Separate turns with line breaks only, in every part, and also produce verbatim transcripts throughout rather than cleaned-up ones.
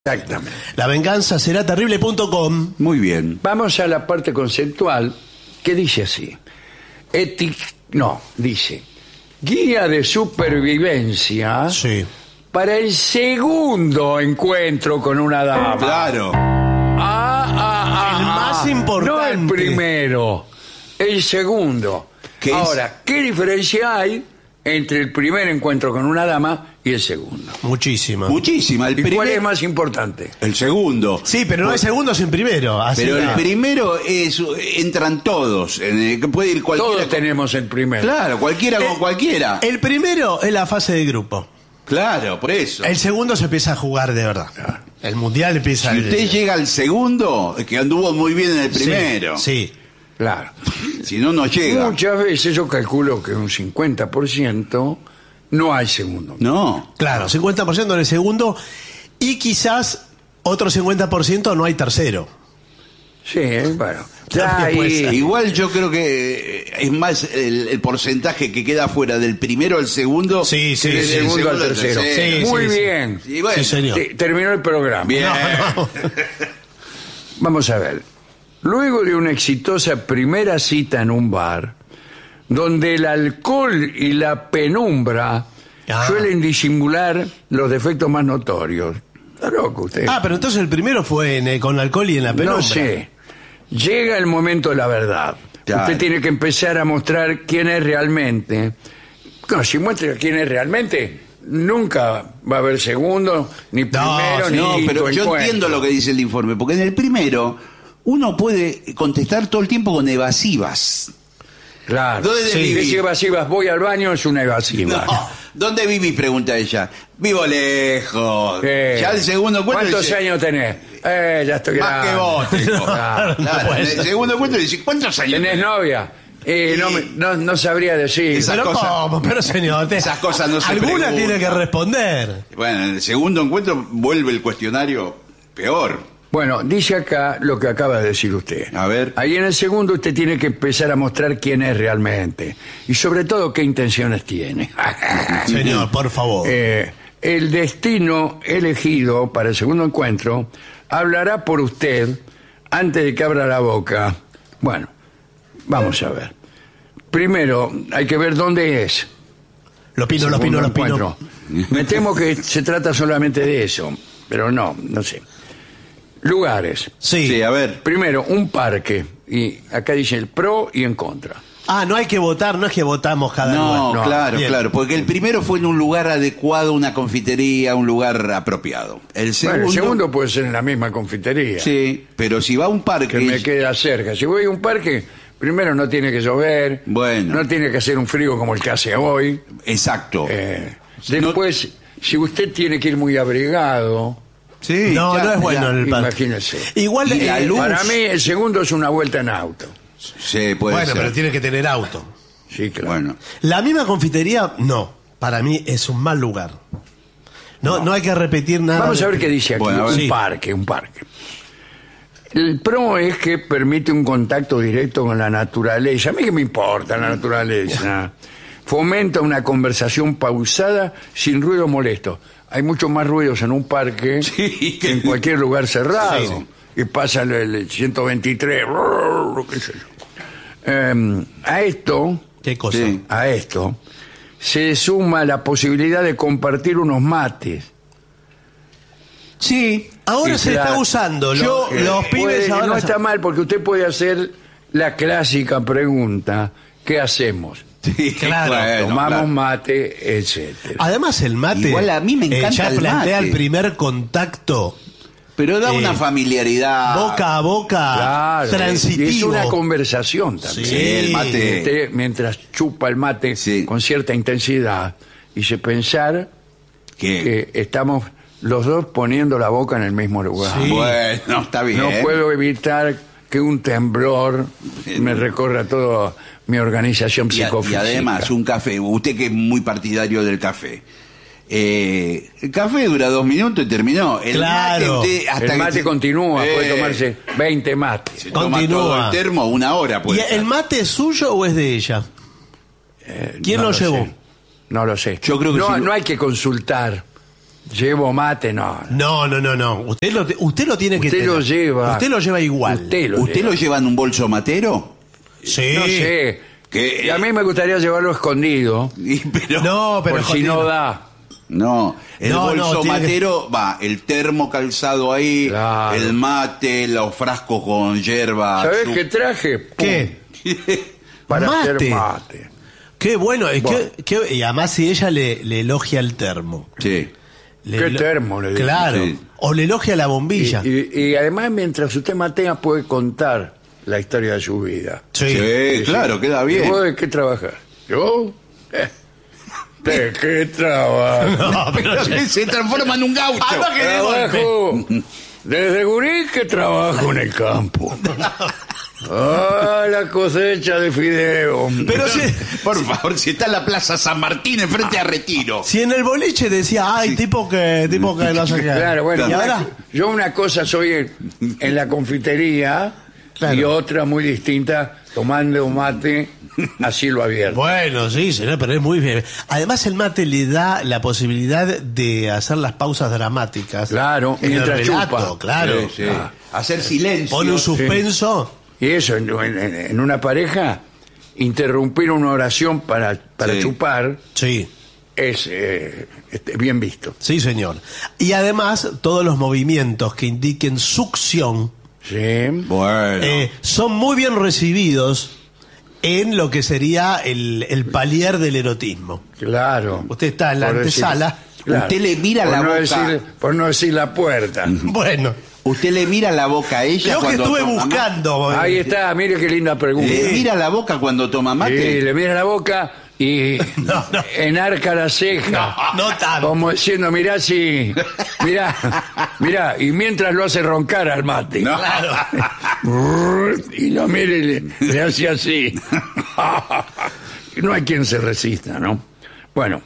Exactamente.
La venganza será terrible punto com.
Muy bien.
Vamos a la parte conceptual que dice así. Etic... No, dice. Guía de supervivencia
Sí.
para el segundo encuentro con una dama.
Claro.
Ah, ah, ah,
El
ah.
más importante.
No el primero, el segundo.
¿Qué es?
Ahora, ¿qué diferencia hay entre el primer encuentro con una dama y el segundo?
Muchísima.
Muchísima. El
¿Y cuál
primer-
es más importante?
El segundo.
Sí, pero no hay segundo sin primero. Así
Pero el
que-
primero es, entran todos. En el que puede ir cualquiera.
Todos tenemos el primero.
Claro, cualquiera
Eh,
con cualquiera.
El primero es la fase de grupo.
Claro, por eso.
El segundo se empieza a jugar de verdad. El mundial empieza.
Si usted llega al segundo, que anduvo muy bien en el
Sí,
primero.
Sí.
Claro.
Si no, no llega.
Muchas veces yo calculo que un cincuenta por ciento no hay segundo.
No.
Claro, cincuenta por ciento en el segundo y quizás otro cincuenta por ciento no hay tercero.
Sí, bueno.
También
Ya
puede
ahí-
ser.
Igual yo creo que es más el, el porcentaje que queda fuera del primero al segundo.
Sí, sí,
que del
del segundo al tercero.
Sí,
Muy
sí, sí.
bien.
Y bueno,
Sí, señor.
Te- Terminó el programa.
Bien.
No, no.
Vamos a ver. Luego de una exitosa primera cita en un bar, donde el alcohol y la penumbra
Ah.
suelen disimular los defectos más notorios. Está loco usted.
Ah, pero entonces el primero fue en, eh, con alcohol y en la penumbra.
No sé. Llega el momento de la verdad.
Claro.
Usted tiene que empezar a mostrar quién es realmente. No, si muestra quién es realmente, nunca va a haber segundo, ni primero,
sí,
ni
No, pero
quinto
yo
encuentro.
entiendo lo que dice el informe, porque en el primero uno puede contestar todo el tiempo con evasivas.
Claro.
¿Dónde
Sí.
vivís?
Decir evasivas, voy al baño, es una evasiva.
No. ¿Dónde vivís? Pregunta ella. Vivo lejos.
Eh,
Ya el segundo encuentro
¿Cuántos
dice,
años tenés? Eh, ya estoy
Más
grande.
que vos, tengo.
Claro.
Claro,
puede
en el
ser.
segundo encuentro dice, ¿cuántos años
¿Tenés
tenés?
novia? Eh, no, me- no, no sabría decir.
Esa-
Pero
cosa-
¿cómo? Pero señor, te-
Esas cosas no se
alguna
preguntan.
tiene que responder.
Bueno, en el segundo encuentro vuelve el cuestionario peor.
Bueno, dice acá lo que acaba de decir usted.
A ver.
Ahí en el segundo usted tiene que empezar a mostrar quién es realmente. Y sobre todo qué intenciones tiene.
Señor, por favor.
Eh, el destino elegido para el segundo encuentro hablará por usted antes de que abra la boca. Bueno, vamos a ver. Primero, hay que ver dónde es.
Los pino, los
segundo
pino, los pino.
encuentro. Me temo que se trata solamente de eso, pero no, no sé. Lugares.
Sí.
Sí, a ver.
Primero, un parque. Y acá dice el pro y en contra.
Ah, no hay que votar, no es que votamos cada
No,
lugar.
no,
claro,
bien.
claro, porque el primero fue en un lugar adecuado, una confitería, un lugar apropiado. El segundo,
Bueno, el segundo puede ser en la misma confitería.
sí, pero si va a un parque,
Que me queda cerca. Si voy a un parque, primero no tiene que llover.
Bueno.
No tiene que hacer un frío como el que hace hoy.
exacto.
Eh, después, si usted tiene que ir muy abrigado,
Sí,
No,
ya,
no es bueno
ya.
en el parque.
imagínese.
Igual
Y la
eh,
luz.
Para mí, el segundo es una vuelta en auto.
Sí, puede
Bueno,
ser.
pero tiene que tener auto.
Sí, claro.
Bueno,
La misma confitería, no. Para mí es un mal lugar. No, no, hay que repetir nada.
Vamos
de-
a ver qué dice aquí.
Bueno, a ver.
un
Sí.
parque, un parque. El pro es que permite un contacto directo con la naturaleza. A mí que me importa la naturaleza. Fomenta una conversación pausada sin ruido molesto. Hay muchos más ruidos en un parque
Sí.
que en cualquier lugar cerrado.
Sí,
Y pasa el, el ciento veintitrés. Qué sé yo. Eh, a esto,
¿Qué cosa?
Sí.
a esto, se suma la posibilidad de compartir unos mates.
sí,
Ahora
Y
se
claro,
está usando. Lo-
yo, eh,
los pibes
puede-
ahora.
no está mal porque usted puede hacer la clásica pregunta: ¿qué hacemos?
sí,
Claro,
bueno,
Tomamos
claro.
mate, etcétera.
Además, el mate.
Igual a mí me
eh,
encanta
ya
el
plantea
mate.
el primer contacto
Pero da
Eh,
una familiaridad.
boca a boca
Claro,
transitivo.
y es una conversación también.
Sí,
el mate.
Usted, mientras chupa el mate
Sí.
con cierta intensidad, hice pensar
¿Qué?
que estamos los dos poniendo la boca en el mismo lugar.
Sí.
Bueno, está bien.
No puedo evitar que un temblor me recorra toda mi organización
Y, a- y
psicofísica.
además, un café. Usted que es muy partidario del café. Eh, el café dura dos minutos y terminó. El
Claro.
mate, usted hasta
el
que
mate
se-
continúa,
Eh,
puede tomarse veinte mates.
se toma
Continúa.
todo el termo una hora.
¿Y
Puede
el
estar.
mate es suyo o es de ella?
Eh,
¿Quién
no
lo llevó?
sé. No lo sé.
Yo creo que
no,
sí.
no hay que consultar Llevo mate, no.
No, no, no, no. Usted lo, usted lo tiene que
Usted
tener.
lo lleva.
Usted lo lleva igual.
Usted lo
¿Usted
lleva.
lo lleva en un bolso matero?
Sí.
No sé.
Que-
Y a mí me gustaría llevarlo escondido,
Y- pero,
No, pero
por si no
escondido.
da.
No, el
No, no,
bolso
tiene que-
matero va, el termo calzado ahí,
Claro.
el mate, los frascos con yerba.
¿Sabés
su-
qué traje? Pum,
¿Qué?
Para
Mate.
hacer mate.
Qué bueno. Es
Bueno.
que, que- y además si ella le, le elogia el termo.
Sí.
Le-
¿Qué
lo-
termo? Le digo.
Claro.
Sí.
O le elogia la
Y,
bombilla.
y- y además, mientras usted matea, puede contar la historia de su vida.
Sí.
Sí, claro, queda
¿Y
bien.
vos de qué trabajas? ¿Yo? Eh, ¿De qué trabajo?
No, pero
Se, se transforma en un gaucho.
Ah, no, que de golpe.
Trabajo desde gurí que trabajo en el campo. Ah, la cosecha de fideo.
Pero si,
Por favor, si está en la Plaza San Martín enfrente a Retiro.
si en el boliche decía, ay, tipo que, tipo que no sé qué.
Claro, bueno,
Y
una-
ahora,
yo una cosa soy en, en la confitería
Claro.
y otra muy distinta tomando un mate a cielo abierto.
bueno, sí, señor, pero es muy bien. Además, el mate le da la posibilidad de hacer las pausas dramáticas.
Claro,
en el
mientras
relato,
chupa.
claro.
Sí, sí. Hacer silencio.
Pone un suspenso.
Y eso, en, en- en una pareja, interrumpir una oración para, para
Sí.
chupar
Sí.
es eh, este, bien visto.
Sí, señor. Y además, todos los movimientos que indiquen succión
Sí.
Bueno.
eh, son muy bien recibidos en lo que sería el, el palier del erotismo.
Claro.
Usted está en la
Por decir-
antesala.
Usted le mira
por
la
no
boca.
decir- por no decir la puerta.
Bueno,
Usted le mira la boca a ella
yo que
cuando
estuve
toma mate?
buscando.
Ahí está, mire qué linda pregunta.
¿Le mira la boca cuando toma mate?
Sí, le mira la boca y
No, no.
enarca la ceja.
No, no tanto.
Como diciendo, mirá si... Mirá, mirá. Y mientras lo hace roncar al mate.
No.
Y no, mire, le, le hace así. No hay quien se resista, ¿no? Bueno.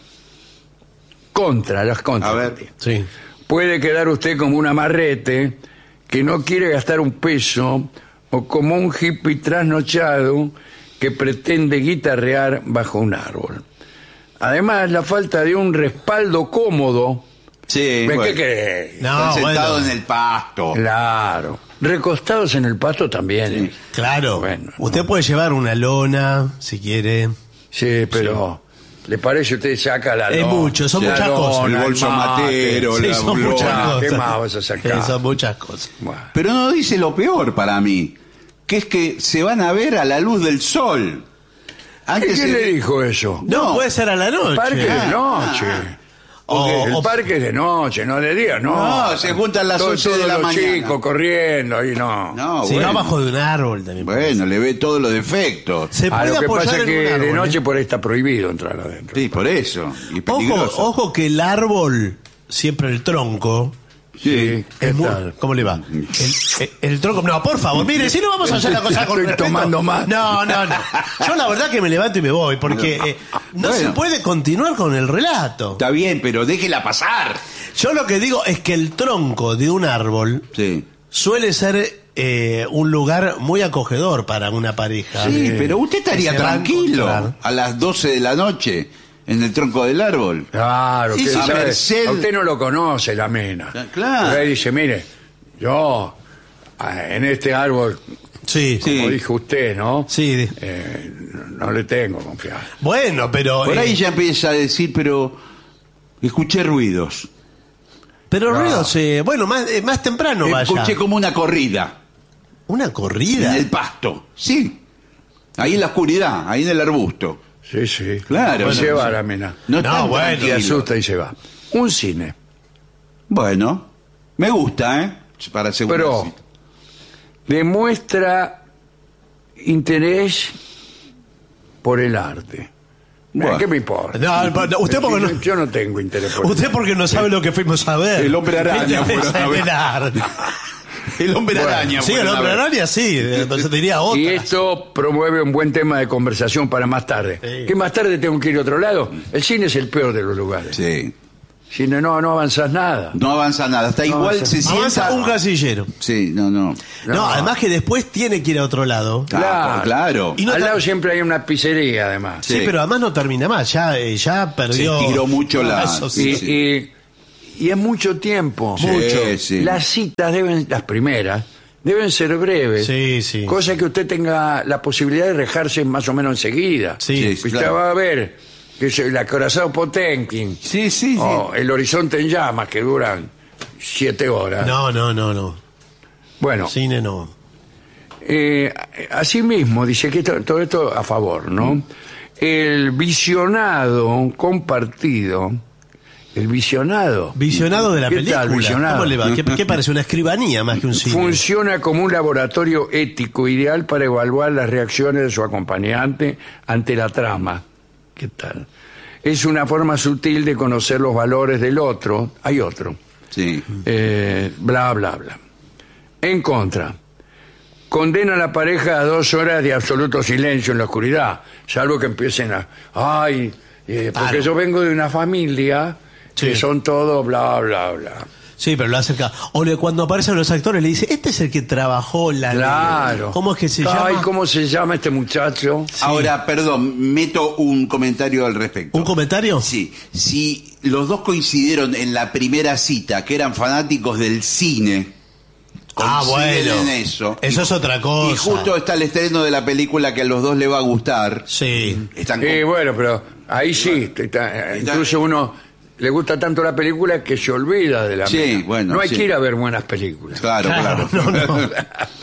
Contra, las contras.
A ver.
Sí.
Puede quedar usted como un amarrete que no quiere gastar un peso o como un hippie trasnochado que pretende guitarrear bajo un árbol. Además, la falta de un respaldo cómodo.
Sí,
¿Qué
bueno.
querés?
No,
Están sentados
bueno.
en el pasto.
Claro. Recostados en el pasto también.
Sí.
Claro.
Bueno,
Usted
no.
puede llevar una lona, si quiere.
Sí, pero... ¿Le parece usted saca la
Es
lona?
mucho, son
la
muchas cosas.
lona,
El bolso
mate.
matero,
Sí,
la
son
blona.
muchas
Ah, ¿qué
cosas.
más vas a sacar?
Sí, son muchas cosas.
Bueno.
Pero no dice lo peor para mí, que es que se van a ver a la luz del sol. Antes
¿Quién
se-
le dijo eso?
No,
No.
puede ser a la noche.
Parque de
Ah.
noche.
O-
el
o-
parque es de noche, no de día, no.
No, se juntan las
Todo-
once de
todos
la
los
mañana.
chicos corriendo y no.
No,
Si
bueno.
no, abajo de un árbol también. puede
Bueno, le ve todos los defectos.
ser. Se
Ah,
puede
lo que
apoyar
pasa es
en un
que
árbol,
de
¿eh?
noche por ahí está prohibido entrar adentro.
Sí, por eso. Y
Ojo,
peligroso.
ojo que el árbol, siempre el tronco.
Sí.
¿Qué
es muy-
tal?
¿Cómo le va? El, el- el tronco. No, por favor, mire, si no vamos a hacer la cosa con
Estoy
respeto.
tomando más.
No, no, no. Yo la verdad que me levanto y me voy, porque eh, no
Bueno.
se puede continuar con el relato.
Está bien, pero déjela pasar.
Yo lo que digo es que el tronco de un árbol
Sí.
suele ser eh, un lugar muy acogedor para una pareja.
Sí,
Eh,
pero usted estaría
que se va a
tranquilo
encontrar.
a las doce de la noche en el tronco del árbol.
Claro,
Y
que
si
sabe,
a Merced-
a usted no lo conoce la mena.
Ah, claro.
Pero ahí dice, mire, yo ah, en este árbol,
Sí,
Sí.
como dijo usted, ¿no?
sí.
Eh, no, no le tengo confianza.
Bueno, pero.
Por
eh,
ahí ya empieza a decir, pero escuché ruidos.
Pero
No.
ruidos, eh, bueno, más, eh, más temprano vaya.
Escuché como una corrida
¿Una corrida?
en el pasto. Sí. Ahí en la oscuridad, ahí en el arbusto.
Sí, sí.
Claro.
Se
No,
va
no.
la mena.
No,
No,
tan
bueno,
Se
tranquilo.
asusta y se va. Un cine.
Bueno, me gusta, ¿eh? Para segunda
Pero
cita.
demuestra interés por el arte.
Bueno.
¿Qué me importa?
No, no, usted porque no-
Yo no tengo interés por
Usted porque no sabe lo que fuimos a ver.
El hombre araña
¿Qué
fueron a ver.
interesa en el arte?
El hombre
Bueno,
araña.
Sí, el
fueron a
hombre
ver.
araña sí, entonces diría otra.
Y esto promueve un buen tema de conversación para más tarde.
Sí.
¿Que más tarde tengo que ir a otro lado? El cine es el peor de los lugares.
Sí.
Si no, no, no avanzas nada.
No avanza nada. Está igual,
avanza.
se sienta.
Avanza un casillero.
Sí, no, no.
No.
No.
además que después tiene que ir a otro lado.
Claro. claro.
Y no
Al
ta-
lado siempre hay una pizzería, además.
Sí,
Sí.
pero además no termina más, ya, eh, ya perdió.
Se estiró mucho la-
Eso
Y,
sí.
Sí, sí.
y- y es mucho tiempo.
Sí,
mucho.
sí.
Las citas deben, las primeras, deben ser breves.
Sí, sí.
Cosa que usted tenga la posibilidad de rejarse más o menos enseguida.
Sí,
Sí,
Usted
claro.
va a ver que es el acorazado Potemkin
Sí, sí, sí.
o el horizonte en llamas que duran siete horas.
No, no, no, no.
Bueno,
Cine no.
eh, asimismo, dice que esto- todo esto a favor, ¿no? El visionado compartido, el visionado
Visionado de la
¿Qué
película.
tal, visionado?
¿Cómo le va? ¿Qué, qué parece? ¿Una escribanía más que un cine?
funciona como un laboratorio ético ideal para evaluar las reacciones de su acompañante ante la trama. ¿Qué tal? Es una forma sutil de conocer los valores del otro. Hay otro.
Sí.
Eh, bla, bla, bla. En contra, condena a la pareja a dos horas de absoluto silencio en la oscuridad, salvo que empiecen a... Ay, eh, porque
Claro.
yo vengo de una familia que
Sí.
son todos bla, bla, bla.
Sí, pero lo acerca. O le- cuando aparecen los actores le dice, este es el que trabajó la ley.
Claro.
¿Cómo es que se
Ay,
llama?
¿cómo se llama este muchacho?
Ahora, perdón, meto un comentario al respecto.
¿Un comentario?
Sí, si los dos coincidieron en la primera cita, que eran fanáticos del cine,
Ah,
coinciden
bueno.
en eso.
Eso
Y-
es otra cosa.
Y justo está el estreno de la película que a los dos le va a gustar.
Sí.
Están
Eh,
con-
bueno, pero ahí sí, está- incluso uno le gusta tanto la película que se olvida de la
Sí,
mina.
bueno,
No hay
sí.
que ir a ver buenas películas.
Claro,
Claro,
claro.
no, no.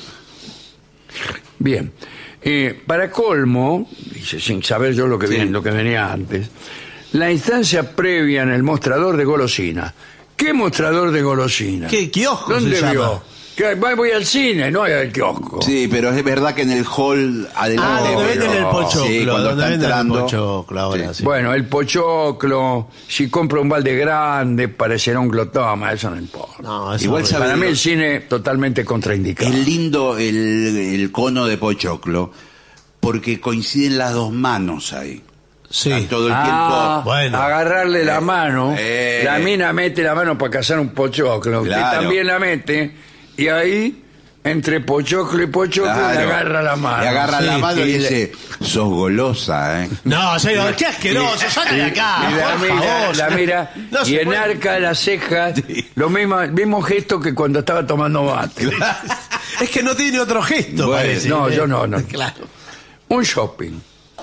Bien. Eh, para colmo, dice, sin saber yo lo que,
Sí.
ven- lo que venía antes, la instancia previa en el mostrador de golosina. ¿Qué mostrador de golosina?
¿Qué kiosco
¿Dónde
se
vio?
llama?
Que voy voy al cine, no al kiosco.
Sí, pero es verdad que en el hall adelante.
Ah, donde venden el
no.
pochoclo.
Sí, cuando
donde
está
venden
entrando.
el pochoclo ahora, sí.
Bueno, el pochoclo, si compra un balde grande, parecerá un glotoma, eso no importa.
No, eso
Igual
no-
sabe-
Para mí el cine totalmente contraindicado.
Es lindo el, el cono de pochoclo porque coinciden las dos manos ahí.
Sí.
Está todo el
Ah,
tiempo.
Bueno.
agarrarle la mano,
Eh.
la mina mete la mano para cazar un pochoclo, usted
Claro.
también la mete, y ahí, entre pochoclo y pochoclo,
Claro.
le agarra la mano.
Le agarra
Sí,
la mano y
y le-
dice, sos golosa, ¿eh?
No, señor, qué asqueroso, saca de acá.
Y la
por
mira,
favor.
la mira
No
y
se puede.
enarca las cejas, lo mismo, el mismo gesto que cuando estaba tomando mate.
Es que no tiene otro gesto,
Bueno,
parece.
no, yo no, no.
Claro.
Un shopping.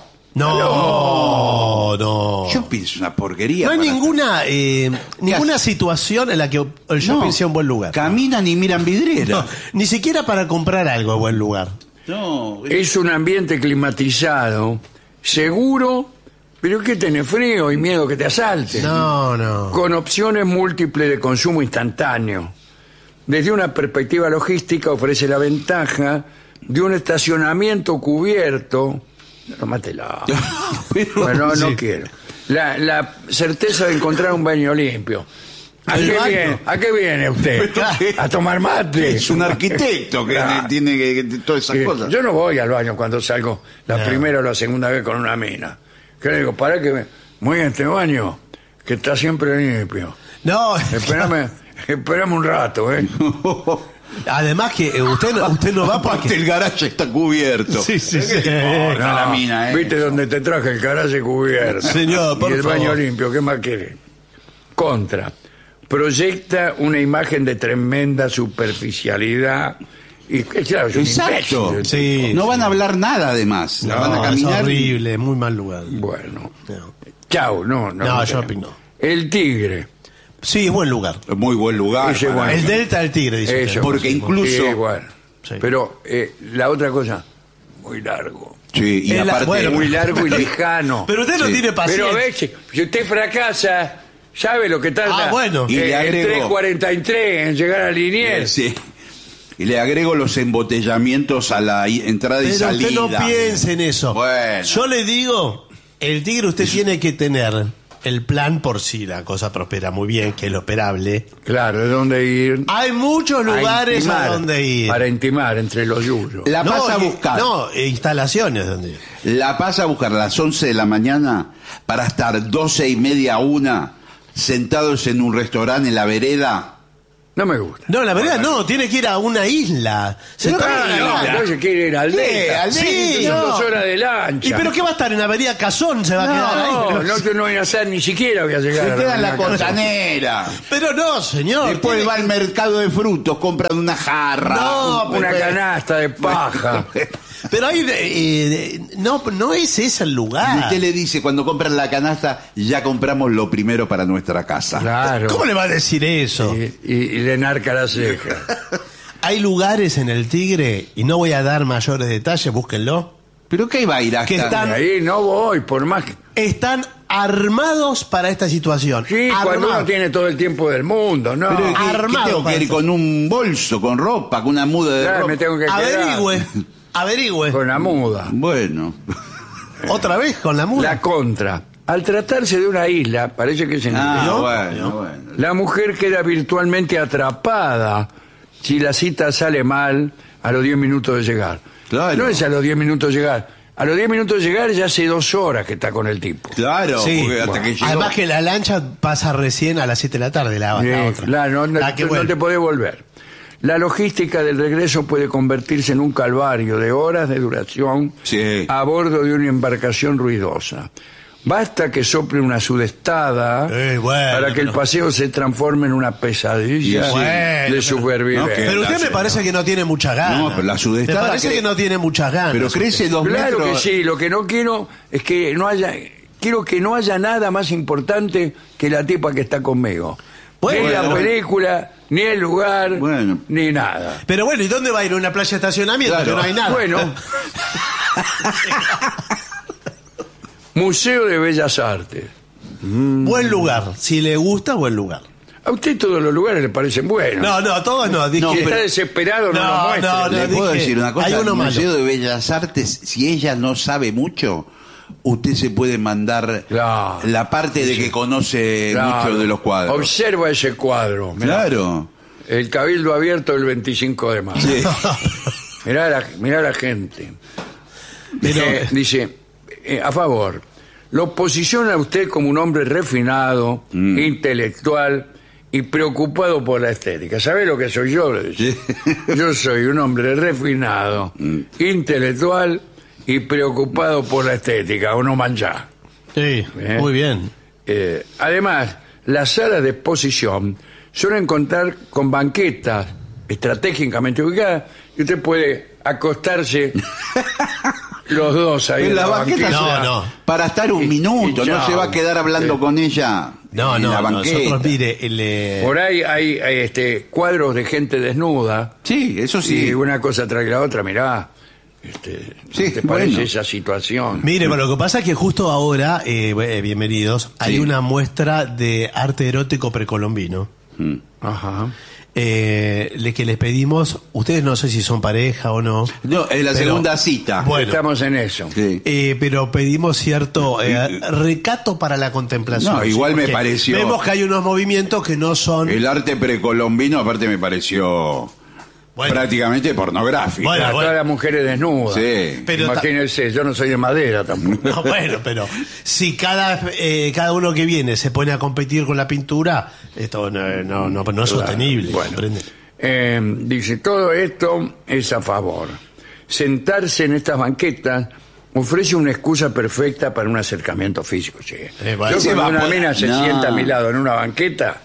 No, no.
Shopping es una porquería.
No hay
para-
ninguna eh, ninguna situación en la que el shopping
No,
sea un buen lugar.
Caminan y miran vidriera.
No, ni siquiera para comprar algo es buen lugar.
No,
Es un ambiente climatizado, seguro, pero que tiene frío y miedo que te asalten.
No, no.
Con opciones múltiples de consumo instantáneo. Desde una perspectiva logística ofrece la ventaja de un estacionamiento cubierto. No, mátela.
pero-
Bueno, no, no
sí.
quiero. La, la certeza de encontrar un baño limpio. ¿A
El
qué,
baño.
viene, ¿A qué viene usted?
Pero-
¿A tomar mate?
es un arquitecto que
Claro.
tiene que, que- todas esas
Eh,
cosas.
Yo no voy al baño cuando salgo la
No.
primera o la segunda vez con una mina. Que le digo, para que me... Voy a este baño, que está siempre limpio.
No,
Espérame, espérame un rato, ¿eh?
además que eh, usted no, usted no va
Aparte
porque
el garaje está cubierto.
Sí, sí, sí.
importa la mina, eh?
Viste donde te traje el garaje cubierto.
Señor, por
y el
favor.
baño limpio, ¿qué más quiere? Contra. Proyecta una imagen de tremenda superficialidad. Y claro, es un
Exacto.
imbécil.
Sí,
no
sí.
van a hablar nada además. La
No,
van a
es
caminar.
horrible, muy mal lugar.
Bueno.
No.
Chau, no, no.
No,
no
shopping
tenemos.
no.
El tigre.
Sí, es buen lugar.
Muy buen lugar.
Ese
para-
bueno.
El Delta del Tigre, dice
Eso.
usted.
Porque incluso-
Sí, bueno.
Sí.
Pero eh, la otra cosa, muy largo.
Sí, y
Es la-
aparte.
bueno,
Muy largo y lejano.
Pero usted no
Sí.
tiene paciencia.
Pero a veces, si usted fracasa, ¿sabe lo que tarda?
Ah, bueno.
Y
Eh,
le
el
agrego-
tres cuarenta y tres en llegar a Liniers.
Sí. Y le agrego los embotellamientos a la i- entrada y
Pero
salida.
usted no piense en eso.
Bueno.
Yo le digo, el Tigre usted tiene que tener el plan por si la cosa prospera muy bien, que es lo esperable.
Claro, ¿de dónde ir?
Hay muchos lugares a,
intimar,
donde ir.
Para intimar entre los yuyos.
La
no,
pasa a
y-
buscar.
No, e instalaciones donde ir.
La pasa a buscar a las once de la mañana para estar doce y media a una sentados en un restaurante en la vereda
No me gusta.
No, la verdad no, tiene que ir a una isla. Se está
Ah,
en la
no,
isla.
entonces quiere ir al
¿Qué?
Delta.
¿Al
Sí,
Son
no.
dos horas de lancha.
¿Y pero qué va a estar en Avenida Cazón? Se va a quedar ahí.
No,
Pero,
no, yo no voy a hacer, ni siquiera voy a llegar
Se
a
queda en la
Avenida Cazón.
costanera.
pero no, señor.
Después
tiene
va al mercado de frutos, compran una jarra.
No,
un-
Una
Pero-
canasta de paja.
Pero ahí eh, no, no es ese el
Y
lugar.
usted le dice, cuando compran la canasta, ya compramos lo primero para nuestra casa.
Claro.
¿Cómo le va a decir eso?
Y, y- y le narca la ceja.
Hay lugares en el Tigre, y no voy a dar mayores detalles, búsquenlo,
¿Pero qué va a ir hasta?
Que están-
Ahí no voy, por más que...
están armados para esta situación.
Sí, cuando
Armados.
uno tiene todo el tiempo del mundo, ¿no?
Pero, ¿qué- ¿qué,
Armado
tengo que
para
ir
eso.
con un bolso, con ropa, con una muda de
Claro,
ropa?
me tengo que quedar
Averigüe, averigüe.
con la muda.
Bueno,
Otra vez con la mula.
La contra. Al tratarse de una isla, parece que se
ah,
entendió,
bueno, bueno.
la mujer queda virtualmente atrapada si la cita sale mal a los diez minutos de llegar.
Claro.
No es a los diez minutos de llegar. A los diez minutos de llegar ya hace dos horas que está con el tipo.
Claro,
Sí,
porque hasta
bueno.
que llegó...
Además que la lancha pasa recién a las siete de la tarde, la, la
Sí,
otra.
claro, no, no-
La que
no
vuelve.
te podés volver. La logística del regreso puede convertirse en un calvario de horas de duración
Sí.
a bordo de una embarcación ruidosa. Basta que sople una sudestada
Eh, bueno,
para que el
pero-
paseo se transforme en una pesadilla
Sí,
bueno,
de
pero-
supervivencia.
no, que-
Pero usted
la-
me parece que no tiene muchas ganas.
No, pero la sudestada
Me parece
cre-
que no tiene muchas ganas.
Pero crece dos
Claro
metros...
que sí, lo que no quiero es que no haya... Quiero que no haya nada más importante que la tipa que está conmigo.
Bueno,
ni la
bueno.
película, ni el lugar,
Bueno.
ni nada.
Pero bueno, ¿y dónde va a ir? ¿A una playa de estacionamiento?
Claro.
Que no hay nada.
Bueno. Museo de Bellas Artes.
Buen lugar. Si le gusta, buen lugar.
A usted todos los lugares le parecen buenos.
No, no, todos no. Dije,
No,
Si está
pero-
desesperado, no,
No,
lo muestre.
no, no,
Le puedo
dije,
decir una cosa,
hay uno
el
malo.
Museo de Bellas Artes, si ella no sabe mucho, usted se puede mandar
Claro.
la parte de que conoce
Claro.
mucho de los cuadros.
Observa ese cuadro. mirá.
Claro.
El Cabildo Abierto el veinticinco de marzo.
Sí.
Mirá la, mirá la gente.
Pero-
Eh, dice, eh, a favor, lo posiciona a usted como un hombre refinado,
Mm.
intelectual y preocupado por la estética. ¿Sabe lo que soy yo? Le dice. Yo soy un hombre refinado,
Mm.
intelectual y preocupado por la estética, o no manchá.
Sí,
¿Eh?
muy bien.
Eh, además, las salas de exposición suelen contar con banquetas estratégicamente ubicadas y usted puede acostarse los dos ahí
En
en
la banqueta
No,
será
no.
para estar un
Y-
minuto,
y
no
chao.
se va a quedar hablando
Sí.
con ella
No,
en
no,
la banqueta.
nosotros, mire, el, eh,
Por ahí hay, hay, este, cuadros de gente desnuda
Sí, eso sí.
y una cosa trae la otra, mirá. Este, ¿no
Sí,
¿Te parece
bueno.
esa situación?
mire, pero lo que pasa es que justo ahora, eh, eh, bienvenidos, hay
Sí.
una muestra de arte erótico precolombino.
Mm.
Ajá.
Eh, le que les pedimos, ustedes no sé si son pareja o no.
No, es la
Pero-
segunda cita.
Bueno.
Estamos en eso.
Sí.
Eh, pero pedimos cierto eh, recato para la contemplación.
No, igual me
Porque
pareció-
Vemos que hay unos movimientos que no son.
El arte precolombino, aparte, me pareció
Bueno.
prácticamente pornográfico.
Bueno,
A todas las mujeres desnudas.
Sí.
Pero ta-
Imagínense, yo no soy de madera tampoco.
No, bueno, pero si cada eh, cada uno que viene se pone a competir con la pintura, esto no, no, no, no es sostenible.
Bueno.
¿comprende?
Eh, dice, todo esto es a favor. Sentarse en estas banquetas ofrece una excusa perfecta para un acercamiento físico. Sí.
Eh, bueno.
Yo
Se
cuando
va a
una
poder-
mina se
No.
sienta a mi lado en una banqueta,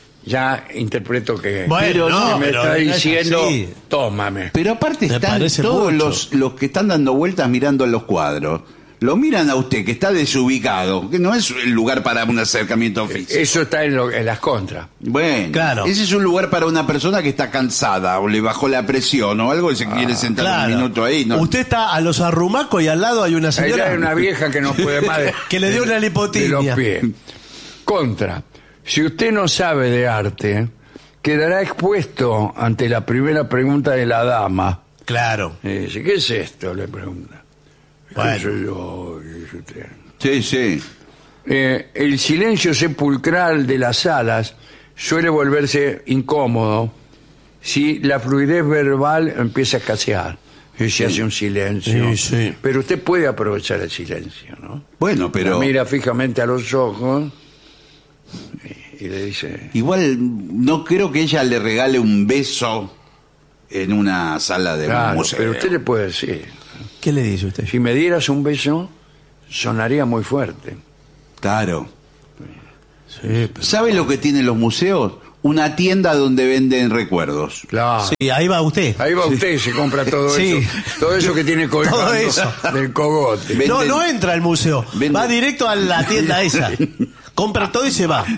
ya interpreto que,
Bueno,
que
no,
me
pero
está
no es
diciendo,
así.
tómame.
Pero aparte
Me
están
parece
todos
mucho.
los, los que están dando vueltas mirando los cuadros. Lo miran a usted, que está desubicado, que no es el lugar para un acercamiento físico.
Eso está en, lo- en las contras.
Bueno,
Claro.
ese es un lugar para una persona que está cansada o le bajó la presión o algo y se quiere sentar
Claro.
un minuto ahí. ¿no?
Usted está a los arrumacos y al lado hay una
Ahí
señora
hay una vieja que no puede más de,
que le dio una
de los
lipotimia.
pies. Contra. Si usted no sabe de arte, quedará expuesto ante la primera pregunta de la dama.
Claro.
Y dice, ¿qué es esto? Le pregunta.
Bueno.
¿Qué soy yo? Dice usted.
Sí, sí.
Eh, el silencio sepulcral de las salas suele volverse incómodo si la fluidez verbal empieza a escasear. Y se hace un silencio.
Sí, sí.
Pero usted puede aprovechar el silencio, ¿no?
Bueno, pero...
La mira fijamente a los ojos y le dice...
Igual no creo que ella le regale un beso en una sala de
Claro,
museo.
pero usted le puede decir,
¿Qué le dice usted?
si me dieras un beso, sonaría muy fuerte.
Claro.
Sí, pero-
¿Sabe lo que tienen los museos? Una tienda donde venden recuerdos.
Claro.
sí, ahí va usted.
Ahí va usted y se compra todo
Sí.
eso. Todo eso que tiene colgando
Todo eso.
del cogote.
Venden-
No, no entra al museo.
Venden-
Va directo a la tienda esa. Compra todo y se va.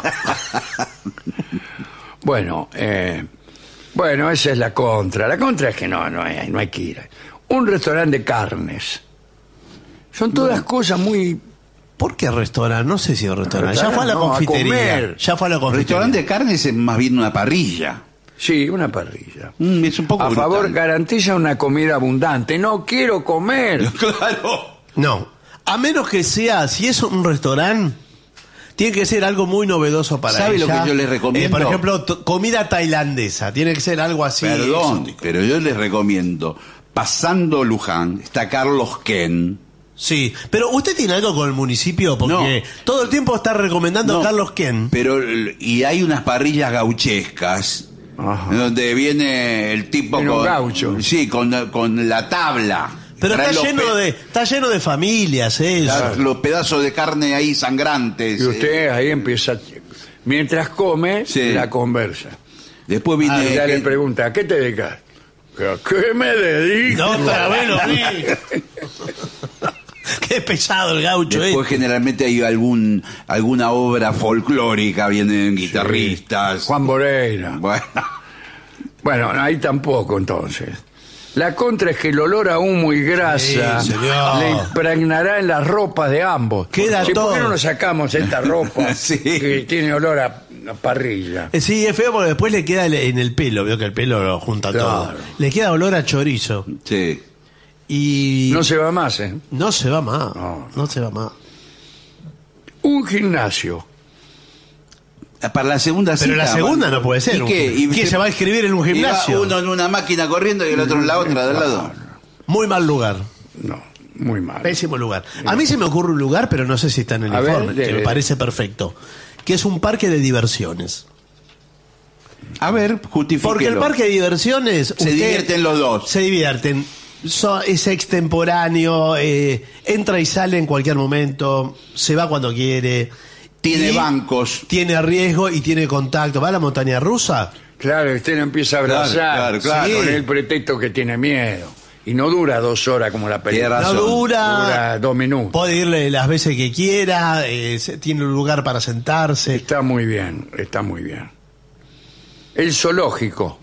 Bueno, eh, bueno, esa es la contra. La contra es que no, no hay, no hay que ir. Un restaurante de carnes. Son todas cosas muy...
¿Por qué restaurante? No sé si es restaurante. Ya fue a la
No, a
confitería.
comer.
Ya fue a la confitería.
Restaurante de carnes es más bien una parrilla.
Sí, una parrilla.
Mm, es un poco
A
brutal.
favor, garantiza una comida abundante. No quiero comer.
Claro.
No. A menos que sea, si es un restaurante, tiene que ser algo muy novedoso para
¿Sabe lo
ella.
que yo les recomiendo?
Eh, por ejemplo, t- comida tailandesa. Tiene que ser algo así.
Perdón,
exótico.
pero yo les recomiendo, pasando Luján, está Carlos Ken.
Sí, pero usted tiene algo con el municipio porque
No.
todo el tiempo está recomendando
No,
a Carlos Ken.
Pero, y hay unas parrillas gauchescas,
Ajá.
donde viene el tipo
Viene un
con...
gaucho.
Sí, con, con la tabla.
Pero
Trae
está
los
lleno
pe-
de está lleno de familias, eso.
la- los pedazos de carne ahí sangrantes.
Y usted ahí empieza... Mientras come,
Sí.
la conversa.
Después viene...
Ah, ya le
que-
pregunta, ¿a qué te dedicas? ¿A qué me dedico?
No, otra vez lo vi. Qué pesado el gaucho,
Después
eh.
generalmente hay algún alguna obra folclórica, vienen guitarristas.
Juan Moreira.
Bueno,
Bueno, ahí tampoco entonces. La contra es que el olor a humo y grasa
Sí, señor.
le impregnará en las ropas de ambos.
Queda
Sí, ¿por qué
todo.
no nos sacamos esta ropa
Sí.
que tiene olor a, a parrilla?
Eh, Sí, es feo porque después le queda el- en el pelo, veo que el pelo lo junta
Claro.
todo. Le queda olor a chorizo.
sí.
Y
No se va más, ¿eh?
no se va más.
No.
No se va más.
Un gimnasio.
Para la segunda
Pero la
cita,
segunda
bueno.
no puede ser.
¿Y
un
qué?
gim-
¿Y
¿Quién
usted-
se va a inscribir en un
y va
gimnasio?
uno en una máquina corriendo y el otro en la otra del lado.
Muy mal lugar.
No, muy mal.
Pésimo lugar. A mí se me ocurre un lugar, pero no sé si está en el
A ver,
informe, que
de-
me parece perfecto. Que es un parque de diversiones.
A ver, justifíquelo.
Porque el parque de diversiones...
Se
usted-
divierten los dos.
Se divierten. So- es extemporáneo, eh, entra y sale en cualquier momento, se va cuando quiere.
Tiene
y
bancos.
Tiene riesgo y tiene contacto. ¿Va a la montaña rusa?
Claro, usted lo empieza a abrazar
Claro, claro, claro.
con el pretexto que tiene miedo. Y no dura dos horas como la película.
Tiene
No
razón.
dura.
Dura dos minutos.
Puede irle las veces que quiera, eh, se- tiene un lugar para sentarse.
Está muy bien, está muy bien. El zoológico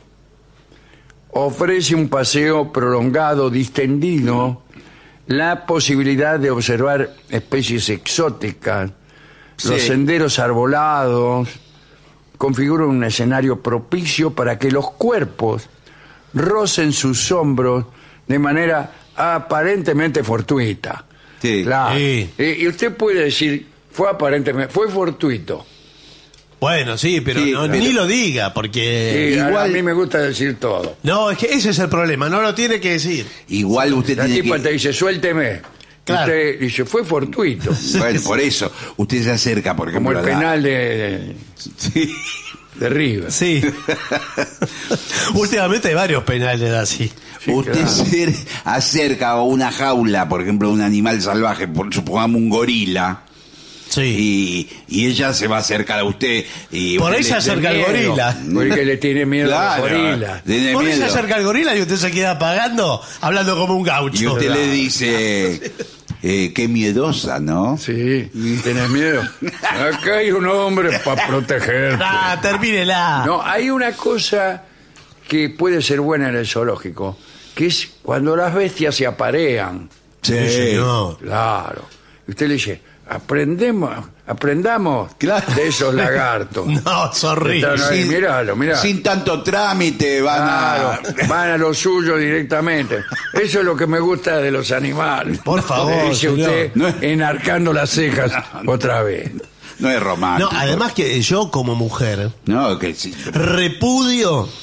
ofrece un paseo prolongado, distendido, la posibilidad de observar especies exóticas, los
Sí.
senderos arbolados, configuran un escenario propicio para que los cuerpos rocen sus hombros de manera aparentemente fortuita.
Sí.
Claro.
Sí.
Y, y usted puede decir, fue aparentemente, fue fortuito.
Bueno, sí, pero,
Sí,
no-
pero-
ni lo diga, porque...
Sí, a-
igual-
a mí me gusta decir todo.
No, es que ese es el problema, no lo tiene que decir.
Igual usted
La
tiene
tipa
que...
te dice, suélteme.
Claro.
Usted dice, fue fortuito.
Bueno, por eso. Usted se acerca, por
Como
ejemplo,
el
a la-
penal de,
Sí.
de River.
Sí. Últimamente hay varios penales así.
Sí,
Usted
claro.
se acerca a una jaula, por ejemplo, de un animal salvaje, por, supongamos un gorila,
Sí.
y, y ella se va a acercar a usted. Y
Por
usted
ahí se
le-
acerca el
Miedo,
gorila.
Porque le tiene miedo
Claro,
a los gorilas.
tiene
Por ahí se
miedo.
acerca el gorila y usted se queda pagando, hablando como un
Y
gaucho.
usted le dice, eh, qué miedosa, ¿no?
Sí, ¿tienes miedo? Acá hay un hombre para protegerte.
Ah, termínela.
No, hay una cosa que puede ser buena en el zoológico, que es cuando las bestias se aparean.
Sí, señor.
Claro. Y usted le dice, aprendemos, aprendamos
Claro.
de esos lagartos.
No, es horrible.
Están ahí,
Sin-
míralo, míralo.
Sin tanto trámite van
Claro,
a...
van a lo suyo directamente. Eso es lo que me gusta de los animales.
Por favor,
Le dice
señor.
usted,
No es-
enarcando las cejas otra vez.
No es
No,
romántico.
además que yo como mujer
No, que sí.
repudio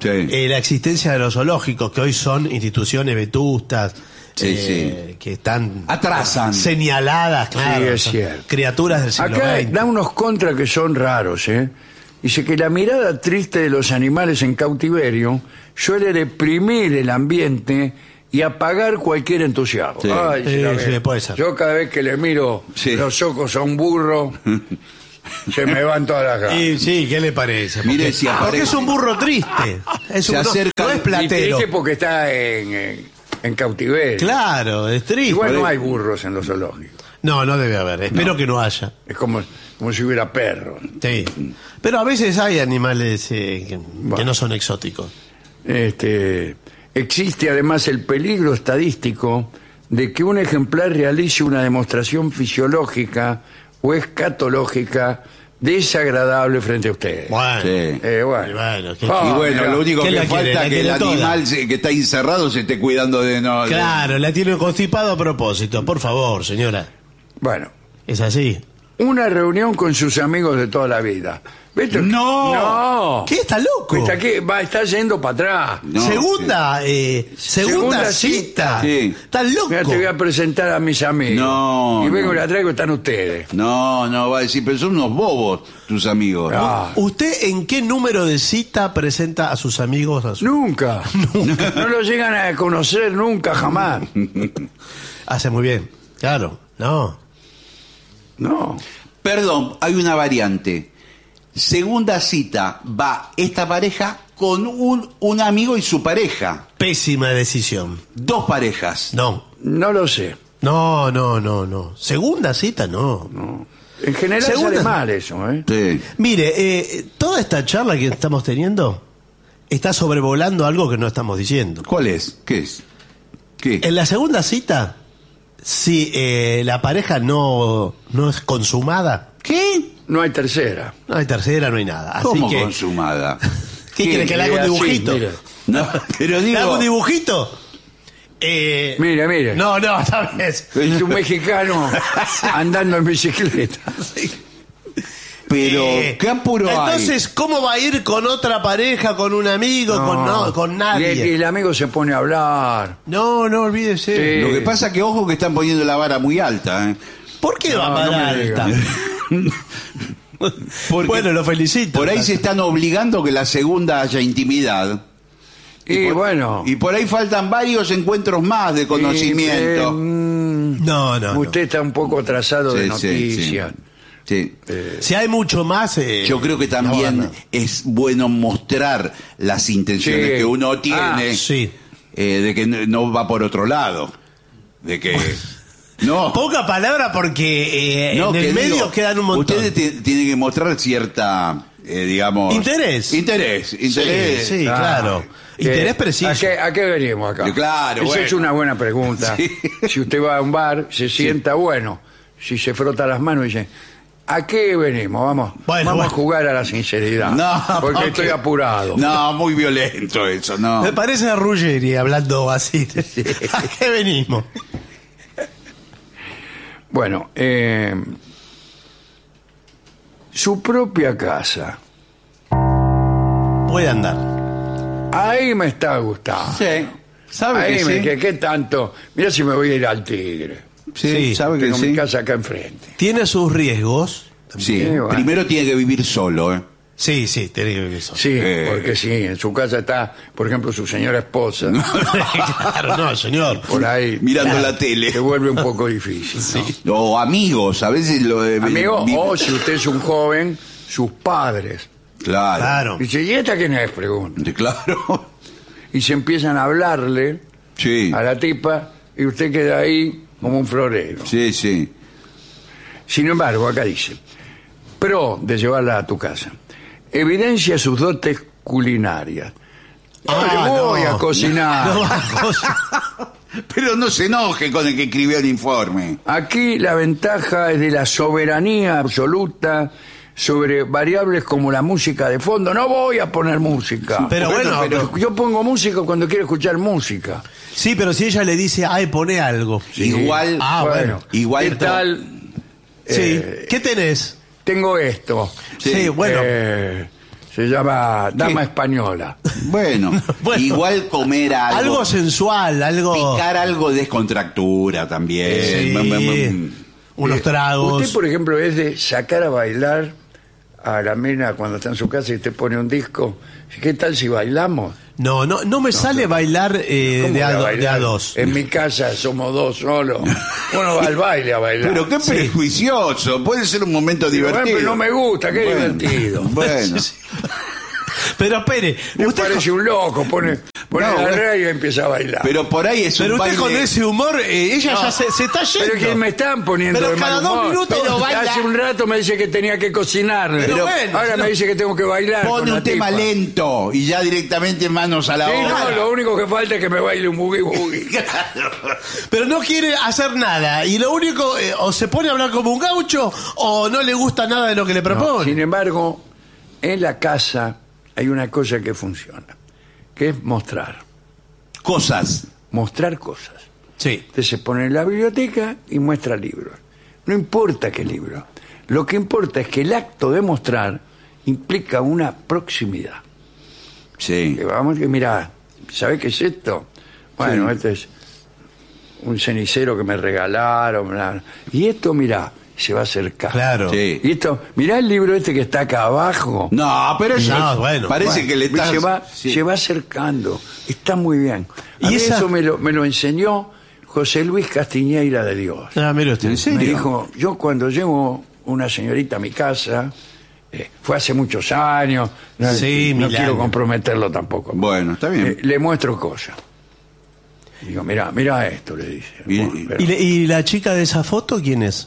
Sí.
eh, la existencia de los zoológicos, que hoy son instituciones vetustas,
Sí,
eh,
sí.
que están
Atrasan.
señaladas, claro,
es
son
cierto.
criaturas del siglo
Acá
veinte.
da unos contras que son raros, ¿eh? Dice que la mirada triste de los animales en cautiverio suele deprimir el ambiente y apagar cualquier entusiasmo.
Sí.
Ay,
Sí,
la
sí,
ve.
puede ser.
Yo cada vez que le miro
Sí.
los ojos a un burro, se me van todas las ganas.
Y sí, ¿qué le parece?
Mire,
Porque,
si
porque
aparece-
es un burro triste. Es
Se
un, no-
acerca-
no es
Y
platero.
triste porque está en, en, en cautiverio.
Claro, es triste.
Igual no hay burros en los zoológicos.
No, no debe haber. Espero que no haya.
Es como, como si hubiera perros.
Sí. Pero a veces hay animales eh, que, que no son exóticos.
Este, existe además el peligro estadístico de que un ejemplar realice una demostración fisiológica o escatológica desagradable frente a ustedes.
Bueno.
Sí.
Eh, bueno.
Y bueno, ¿qué-
Ah,
Y bueno,
mira.
lo único
¿Qué
que
la
falta
quiere?
es
¿La
que el
quiere toda?
animal se- que está encerrado se esté cuidando de no. de-
Claro, la tiene constipado a propósito. Por favor, señora.
Bueno,
Es así.
una reunión con sus amigos de toda la vida. ¿Viste?
No.
No.
¿Qué? ¿Está loco?
Está, aquí, va, está yendo para atrás.
No,
segunda, eh, segunda,
Segunda
cita.
Sí.
¿Estás loco?
Mira, te voy a presentar a mis amigos.
No,
Y vengo
no.
y la traigo, están ustedes.
No, no, va a decir, pero son unos bobos tus amigos.
Ah.
¿Usted en qué número de cita presenta a sus amigos? A su...
Nunca. No lo llegan a conocer nunca, jamás.
Hace muy bien. Claro, no.
No.
Perdón, hay una variante. Segunda cita, va esta pareja con un, un amigo y su pareja.
Pésima decisión.
Dos parejas.
No.
No lo sé.
No, no, no, no. Segunda cita, no.
No. En general
Segunda-
sale mal eso, ¿eh?
Sí.
Mire, eh, toda esta charla que estamos teniendo está sobrevolando algo que no estamos diciendo.
¿Cuál es? ¿Qué es? ¿Qué?
En la segunda cita, si eh, la pareja no, no es consumada,
¿Qué?
No hay tercera.
no hay tercera, no hay nada. Así
¿Cómo
que,
consumada?
¿qué quiere que le haga un
Así,
dibujito?
mire.
No, pero
¿Le
digo.
hago un dibujito? Eh,
Mire, mire.
No, no, esta vez.
Es un mexicano andando en bicicleta.
Pero,
Eh,
¿qué apuro
Entonces, ¿cómo va a ir con otra pareja, con un amigo, con, no, con
Y el, y
nadie?
el amigo se pone a hablar.
No, no olvídese.
Sí.
hay? Lo que pasa es que, ojo, que están poniendo la vara muy alta. ¿eh?
¿Por qué va
No,
para
no me
alta?
diga.
Porque
Bueno, lo felicito.
Por ahí se están obligando que la segunda haya intimidad.
Y,
por,
bueno.
Y por ahí faltan varios encuentros más de
y,
conocimiento.
eh, mm,
No, no, no.
usted está un poco atrasado de
Sí, sí,
noticias.
Sí.
Si hay mucho más... eh,
Yo creo que
no,
también
no.
es bueno mostrar las intenciones
Sí.
que uno tiene,
Ah,
sí.
eh, de que no- no va por otro lado. De que. No.
Poca palabra porque eh,
no,
en el
que
medio
digo,
quedan un montón.
Ustedes ti- tienen que mostrar cierta, eh, digamos.
Interés.
Interés. Interés.
Sí, sí,
Ah,
claro.
eh,
Interés preciso.
¿A qué, a qué venimos acá?
Eh, claro,
Esa
bueno.
es una buena pregunta.
Sí.
Si usted va a un bar, se sienta, bueno, si se frota las manos y dice, ¿a qué venimos? Vamos,
Bueno,
vamos
bueno.
a jugar a la sinceridad.
No,
porque
porque-
estoy apurado.
No, muy violento eso, no.
Me parece a Ruggeri hablando así. ¿A qué venimos?
Bueno, eh, su propia casa.
Puede andar.
Ahí me está gustando.
Sí. ¿Sabe
Ahí
que
me,
sí?
que, ¿qué tanto? Mira si me voy a ir al Tigre.
Sí,
Sí,
¿sabe que
Tengo
sí?
mi casa acá enfrente.
Tiene sus riesgos.
Sí.
Sí, bueno.
Primero tiene que vivir solo, ¿eh?
Sí, sí, tiene que ver eso.
Sí,
Eh.
porque sí, en su casa está, por ejemplo, su señora esposa.
Claro, no, señor.
Por ahí
Mirando la tele.
se vuelve un poco difícil. ¿no?
O amigos, a veces lo de.
Amigo,
vi-
o si usted es un joven, sus padres.
Claro.
Claro.
Dice, ¿y esta quién es? Pregunta.
Sí, claro.
Y se empiezan a hablarle
Sí.
a la tipa y usted queda ahí como un florero.
Sí, sí.
Sin embargo, acá dice, pro de llevarla a tu casa, evidencia sus dotes culinarias. No
Ah,
le voy
no.
a cocinar.
No va a cocinar.
Pero no se enoje con el que escribió el informe.
Aquí la ventaja es de la soberanía absoluta sobre variables como la música de fondo. No voy a poner música.
Pero bueno,
pero yo pongo música cuando quiero escuchar música.
Sí, pero si ella le dice, ay, pone algo.
Igual.
Ah, bueno.
Igual
¿Qué
to-
tal?
Sí.
Eh,
¿Qué tenés?
Tengo esto.
Sí, bueno.
Eh, Se llama Dama Española.
Bueno,
Bueno,
igual comer algo.
Algo sensual, algo...
Picar algo de descontractura también.
Sí.
Mm, mm, mm.
Unos
Eh,
tragos.
Usted, por ejemplo, es de sacar a bailar a la mina cuando está en su casa y te pone un disco. ¿Qué tal si bailamos?
No, no, no me sale bailar eh,
¿Cómo
de, a,
voy a
do-
bailar?
de a dos.
En mi casa somos dos solos. Uno va al baile a bailar.
Pero qué prejuicioso. Puede ser un momento
Pero, bueno,
divertido.
pero no me gusta, qué
Bueno,
divertido.
Bueno.
Pero espere,
Me
usted,
parece un loco, pone, pone
No,
la
bueno.
radio y empieza a bailar.
Pero por ahí es
pero
un
usted
baile.
con ese humor, eh, ella
No.
ya se, se está yendo.
Pero que me están poniendo
Pero
de mal
cada dos
humor.
minutos
Pero baila.
Hace un rato me dice que tenía que cocinarle.
Pero bueno,
ahora
no.
me dice que tengo que bailar. con
Pone
la
un tema
tipa.
lento y ya directamente manos a la
Sí,
obra.
no, lo único que falta es que me baile un boogie boogie.
Pero no quiere hacer nada. Y lo único, eh, o se pone a hablar como un gaucho, o no le gusta nada de lo que le
No,
propone.
sin embargo, en la casa hay una cosa que funciona, que es mostrar.
Cosas.
Mostrar cosas.
Sí.
Usted se pone en la biblioteca y muestra libros. No importa qué libro. Lo que importa es que el acto de mostrar implica una proximidad.
Sí.
Que vamos, que mira, ¿sabe qué es esto? Bueno,
Sí.
este es un cenicero que me regalaron. Bla. Y esto, mira, se va a acercar.
Claro.
Sí.
Y esto, mirá el libro este que está acá abajo.
No, pero eso
No, bueno.
parece
Bueno,
que le estás...
se va,
Sí.
se va acercando. Está muy bien. A
¿Y
mí
esa-
eso me lo, me lo enseñó José Luis Castiñeira de Dios.
Ah, mire usted.
¿En serio?
Me dijo, yo cuando llevo una señorita a mi casa, eh, fue hace muchos años, no,
Sí,
no
mil
quiero
años.
comprometerlo tampoco.
Bueno, está bien.
Eh, le muestro cosas. Digo, mira, mira esto, le dice.
Y-
Bueno, pero-
¿Y, le- y la chica de esa foto quién es?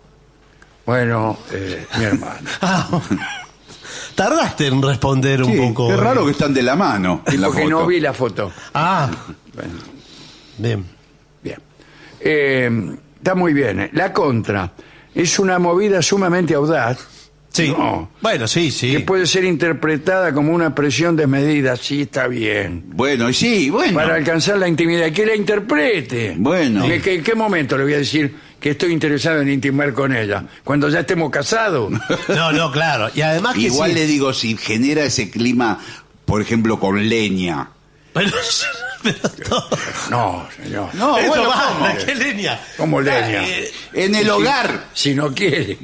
bueno, eh, mi hermana.
Ah, tardaste en responder un
Sí,
poco.
qué raro
eh.
que están de la mano en la
Porque
foto.
no vi la foto.
Ah,
Bueno,
bien.
bien. Eh, está muy bien. eh. La contra es una movida sumamente audaz.
Sí.
No.
Bueno, sí,
Que
sí.
puede ser interpretada como una presión desmedida. Sí, está bien.
Bueno, sí, bueno.
Para alcanzar la intimidad. Que la interprete.
Bueno.
¿En qué, en qué momento le voy a decir que estoy interesado en intimar con ella? Cuando ya estemos casados.
No, no, claro. Y además que
Igual
sí.
le digo, si genera ese clima, por ejemplo, con leña.
Pero, pero todo.
No, señor.
No,
Eso
bueno,
va,
¿cómo?
¿qué leña?
Como leña.
Eh,
En el hogar.
Si no quiere.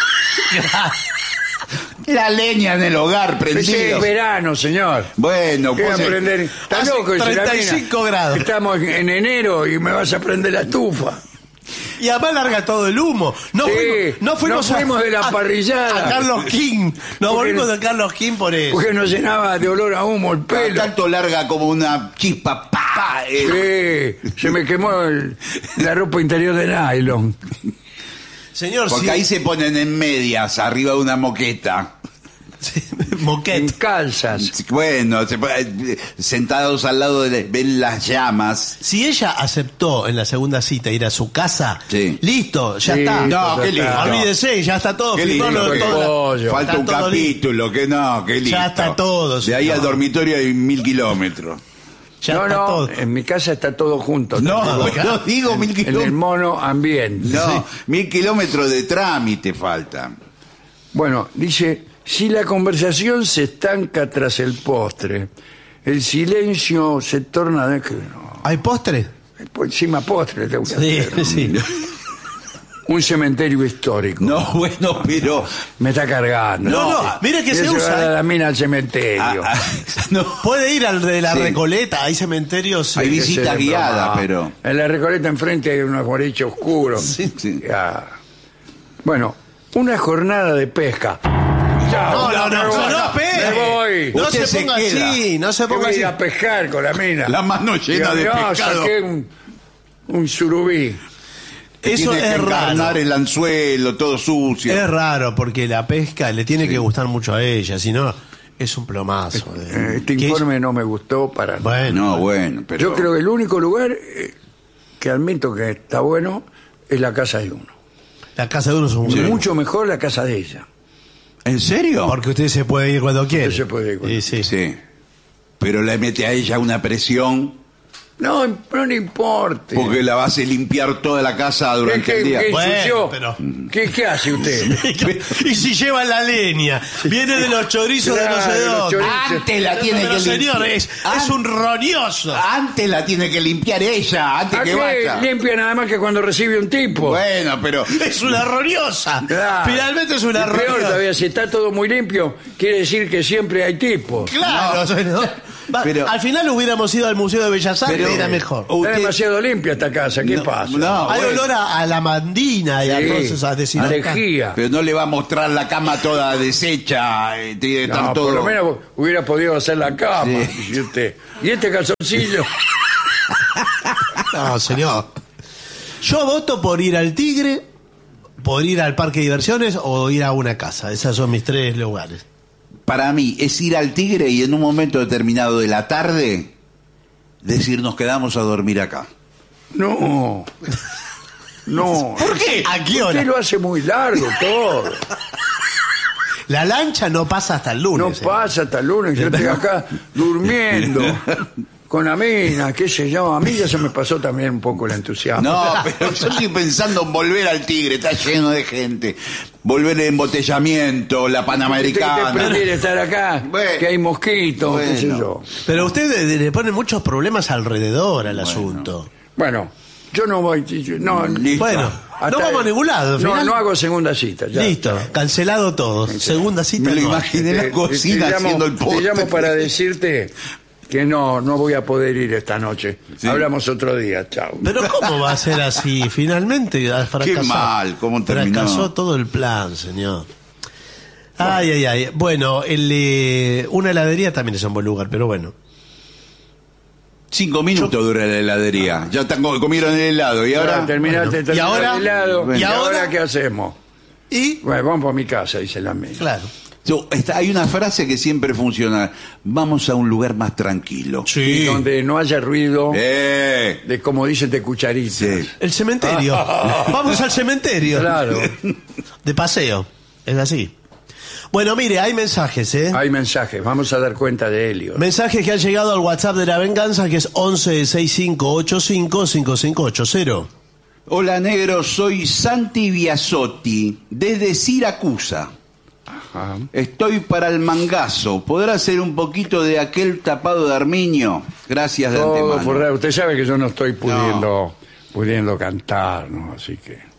La leña en el hogar
Ese es
prendido.
verano, señor.
Bueno,
¿Qué voy a
pues,
prender? Está
hace
loco, dice la
treinta y cinco
mina.
grados.
Estamos en enero y me vas a prender la estufa.
Y además larga todo el humo. No
Sí,
fuimos, no fuimos,
nos fuimos
a,
de la
a-
parrillada.
A Carlos King. Nos
Porque-
volvimos de Carlos King por eso.
Porque nos llenaba de olor a humo el
cada
pelo.
tanto larga como una chispa. ¡Pa! Eh,
Sí, se me quemó el- la ropa interior de nylon.
Señor,
Porque
sí.
ahí se ponen en medias, arriba de una moqueta.
sí,
En
Moquette.
calzas.
Bueno, se pone- sentados al lado de ven las llamas.
Si ella aceptó en la segunda cita ir a su casa,
Sí.
listo, ya
Sí,
está.
No,
ya
qué
está.
lindo.
Olvídese, ya está todo.
Qué
firmó
lindo,
lo-
qué
toda la-
pollo.
Falta
está
un
todo
capítulo, que no, qué lindo.
Ya está todo,
De ahí
señor.
al dormitorio hay mil kilómetros.
Ya
no,
está
no,
todo.
en mi casa está todo junto.
No,
Tampoco.
no digo mil
En el
kilómetros.
mono ambiente.
No, mil kilómetros de trámite faltan.
Bueno, dice, si la conversación se estanca tras el postre, el silencio se torna de... No,
¿Hay postre?
por encima postre tengo que
Sí,
hacer.
sí.
Un cementerio histórico.
No, bueno, pero...
Me está cargando.
No, no, mire que
Quiero
se
llevar
usa,
a
¿eh?
la mina al cementerio.
Ah, ah, no.
Puede ir al de la
Sí.
Recoleta, hay cementerios.
Hay
eh,
vis- visita
Ese es el
guiada,
problema.
pero-
En la Recoleta enfrente hay unos boliches oscuros.
Sí, sí.
Ya. Bueno, una jornada de pesca. Chao,
No, no, no,
me voy.
no, no, espere.
Me voy.
No
Usted
se
se
ponga
queda.
así, no se
Que voy
ponga
a
así.
ir a pescar con la mina.
La mano llena de
Digo, no,
pescado.
saqué un, un surubí.
Eso
Tiene que
es
encarnar
raro.
el anzuelo, todo sucio.
Es raro porque la pesca le tiene que gustar mucho a ella, si no es un plomazo. de-
Eh, Este
¿Qué
informe no me gustó para
es?
nada.
Bueno,
No, bueno, pero...
Yo creo que el único lugar eh, que admito que está bueno es la casa de uno.
la casa de uno es un
Sí.
Mucho mejor la casa de ella.
¿En serio?
Porque usted se puede ir cuando quiere.
Usted se puede ir cuando
Sí, sí.
Sí. Pero le mete a ella una presión.
No, no le importe.
Porque la vas a limpiar toda la casa durante
¿Qué,
el día.
qué
Bueno,
ensució?
pero-
¿Qué, qué hace usted?
Y si lleva la leña, viene de los chorizos de no
Claro,
sé
los
dónde.
chorizos.
Antes la tiene
Pero
que
señor,
limpiar.
es, es un roñoso.
Antes la tiene que limpiar ella, antes
¿A
que
qué
vaya.
limpia nada más que cuando recibe un tipo?
Bueno, pero
Es una roñosa.
Claro.
Finalmente es una
Y peor
roñosa.
todavía, si está todo muy limpio, quiere decir que siempre hay tipos.
Claro, ¿no? Va,
Pero-
al final hubiéramos ido al Museo de Bellas Artes
Pero-
y era mejor.
Oh,
Está
usted-
demasiado limpia esta casa, ¿qué
No,
pasa?
no.
Hay
bueno.
olor a, a lavandina y a
Sí,
cosas a decir.
lejía.
Pero no le va a mostrar la cama toda deshecha, eh, tiene que estar
No,
todo.
por lo menos hubiera podido hacer la cama.
Sí.
Y, usted, ¿y este calzoncillo?
No, señor. Yo voto por ir al Tigre, por ir al parque de diversiones o ir a una casa. Esos son mis tres lugares.
Para mí es ir al Tigre y en un momento determinado de la tarde decir nos quedamos a dormir acá.
No. No.
¿Por qué? ¿A qué hora?
Usted lo hace muy largo todo.
La lancha no pasa hasta el
No
lunes. ¿eh?
pasa hasta el lunes, yo estoy acá durmiendo con la mina, qué sé yo. A mí ya se me pasó también un poco el entusiasmo.
No, pero yo estoy pensando en volver al Tigre, está lleno de gente. Volver el embotellamiento, la
¿Usted qué
Panamericana.
prefiere estar acá?
Bueno.
Que hay mosquitos, qué sé
Bueno.
yo.
Pero usted le pone muchos problemas alrededor al asunto.
Bueno, yo no voy. yo- No,
Listo.
Bueno,
hasta-
no vamos a ningún lado. al
No,
final-
no hago segunda cita. Ya.
Listo, cancelado todo. Segunda cita.
Me lo
no.
imaginé en
Te-
la cocina
te llamo-
haciendo el
Te
postre.
llamo para decirte que no, no voy a poder ir esta noche.
Sí.
Hablamos otro día, chao.
Pero ¿cómo va a ser así? Finalmente ha fracasado.
Qué mal, cómo terminó.
Fracasó todo el plan, señor. Ay, ay, ay. Bueno, el, eh, una heladería también es un buen lugar, pero bueno.
Cinco minutos dura la heladería. Ya están, comieron el helado y ahora.
Ya, terminaste,
bueno. ¿Y
terminaste
ahora?
el helado.
Bueno.
¿Y
¿Y
ahora
ahora?
qué hacemos?
Y,
Bueno, vamos para mi casa, dice la mía.
claro.
Yo- está- hay una frase que siempre funciona. Vamos a un lugar más tranquilo.
Y
Sí.
donde no haya ruido
Eh,
de, como dicen, de cucharitas.
sí.
El cementerio. Vamos al cementerio.
Claro.
De paseo. Es así. Bueno, mire, hay mensajes, ¿eh?
Hay mensajes, vamos a dar cuenta de Helio.
Mensajes que han llegado al WhatsApp de la venganza, que es once sesenta y cinco ochenta y cinco cincuenta y cinco ochenta.
Hola negro, soy Santi Biasotti, desde Siracusa.
Ajá.
Estoy para el mangazo. ¿Podrá hacer un poquito de aquel tapado de Arminio? Gracias de
Todo
antemano.
forrado. Usted sabe que yo no estoy pudiendo, pudiendo cantar, ¿no? Así que...